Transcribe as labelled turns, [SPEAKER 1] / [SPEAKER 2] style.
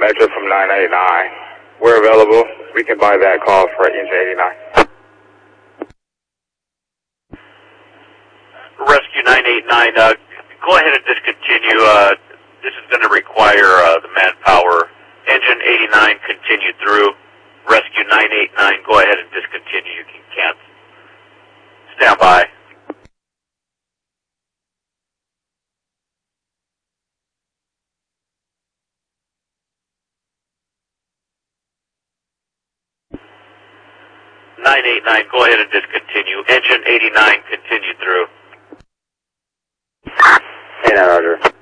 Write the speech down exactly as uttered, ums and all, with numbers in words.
[SPEAKER 1] Metro from nine eight nine. We're available. We can buy that call for engine eighty-nine.
[SPEAKER 2] Rescue nine eight nine, uh, go ahead and discontinue. Uh, this is going to require uh, the manpower. Engine eighty-nine, continue through. Rescue nine eight nine, go ahead and discontinue. You can cancel. Stand by. nine eight nine, go ahead and discontinue. Engine eighty-nine, continue through.
[SPEAKER 1] Hey, now, Roger.